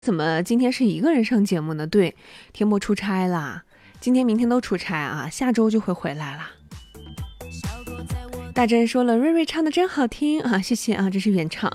怎么今天是一个人上节目呢？对，天波出差啦，今天明天都出差啊，下周就会回来啦。大珍说了，瑞瑞唱的真好听啊，谢谢啊，这是原唱。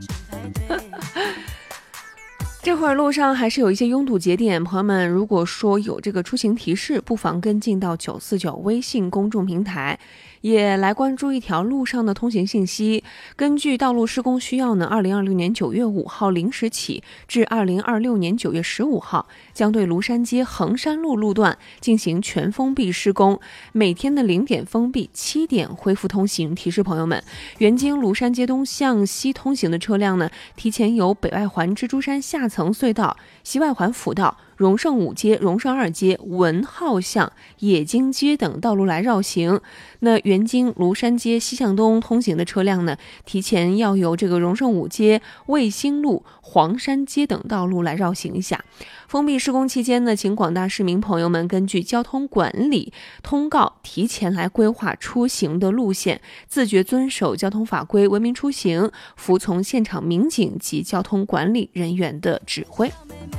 这会儿路上还是有一些拥堵节点，朋友们如果说有这个出行提示，不妨跟进到949微信公众平台，也来关注一条路上的通行信息。根据道路施工需要呢，2026年9月5号0时起至2026年9月15号，将对庐山街衡山路路段进行全封闭施工，每天的0点封闭，7点恢复通行。提示朋友们，原经庐山街东向西通行的车辆呢，提前由北外环蜘蛛山下层隧道、西外环辅道、荣盛5街、荣盛2街、文浩巷、冶金街等道路来绕行。那原经庐山街西向东通行的车辆呢，提前要由这个荣盛5街、卫星路、黄山街等道路来绕行一下。封闭施工期间呢，请广大市民朋友们根据交通管理通告提前来规划出行的路线，自觉遵守交通法规，文明出行，服从现场民警及交通管理人员的指挥。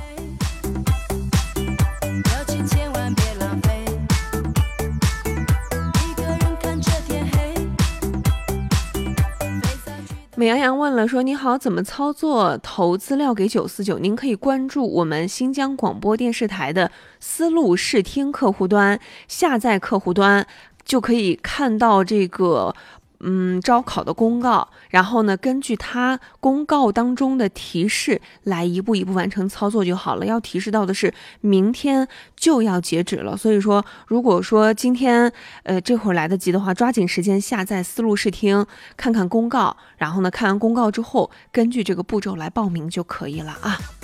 美羊羊问了说，你好，怎么操作投资料给949？您可以关注我们新疆广播电视台的思路视听客户端，下载客户端就可以看到这个招考的公告，然后呢，根据它公告当中的提示来一步一步完成操作就好了。要提示到的是，明天就要截止了，所以说，如果说今天这会儿来得及的话，抓紧时间下载思路视听，看看公告，然后呢，看完公告之后，根据这个步骤来报名就可以了啊。